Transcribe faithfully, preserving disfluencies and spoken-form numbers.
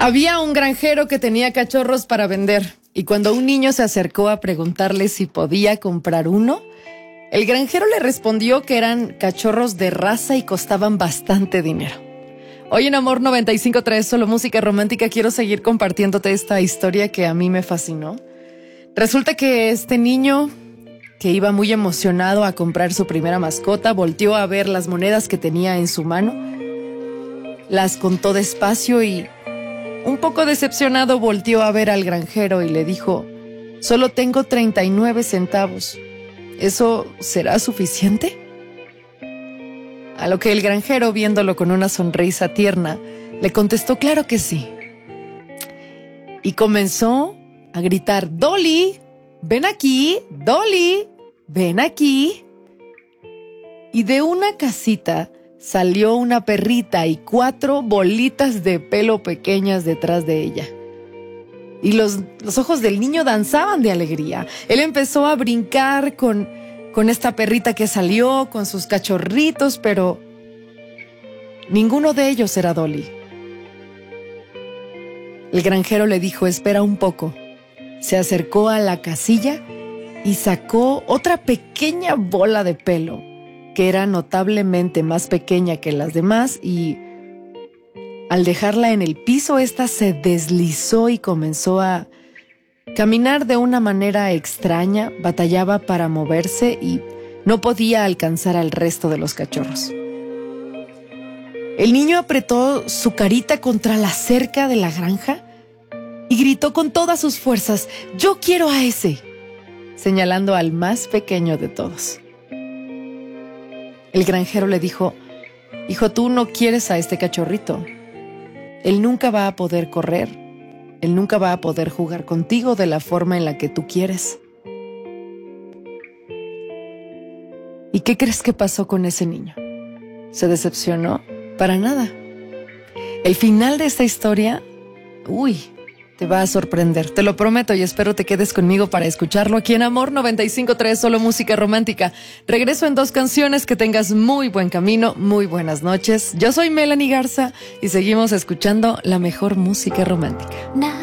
Había un granjero que tenía cachorros para vender, y cuando un niño se acercó a preguntarle si podía comprar uno, el granjero le respondió que eran cachorros de raza y costaban bastante dinero. Hoy en Amor noventa y cinco punto tres, solo música romántica, quiero seguir compartiéndote esta historia que a mí me fascinó. Resulta que este niño, que iba muy emocionado a comprar su primera mascota, volteó a ver las monedas que tenía en su mano, las contó despacio y, un poco decepcionado, volteó a ver al granjero y le dijo: solo tengo treinta y nueve centavos. ¿Eso será suficiente? A lo que el granjero, viéndolo con una sonrisa tierna, le contestó: claro que sí. Y comenzó a gritar: Dolly, ven aquí, Dolly, ven aquí. Y de una casita salió una perrita y cuatro bolitas de pelo pequeñas detrás de ella. Y los, los ojos del niño danzaban de alegría. Él empezó a brincar con, con esta perrita que salió, con sus cachorritos, pero ninguno de ellos era Dolly. El granjero le dijo: espera un poco. Se acercó a la casilla y sacó otra pequeña bola de pelo, que era notablemente más pequeña que las demás, y al dejarla en el piso, ésta se deslizó y comenzó a caminar de una manera extraña. Batallaba para moverse y no podía alcanzar al resto de los cachorros. El niño apretó su carita contra la cerca de la granja y gritó con todas sus fuerzas: yo quiero a ese, señalando al más pequeño de todos. El granjero le dijo: hijo, tú no quieres a este cachorrito. Él nunca va a poder correr. Él nunca va a poder jugar contigo de la forma en la que tú quieres. ¿Y qué crees que pasó con ese niño? ¿Se decepcionó? Para nada. El final de esta historia, uy, te va a sorprender, te lo prometo, y espero te quedes conmigo para escucharlo aquí en Amor noventa y cinco punto tres, solo música romántica. Regreso en dos canciones, que tengas muy buen camino, muy buenas noches. Yo soy Melanie Garza y seguimos escuchando la mejor música romántica.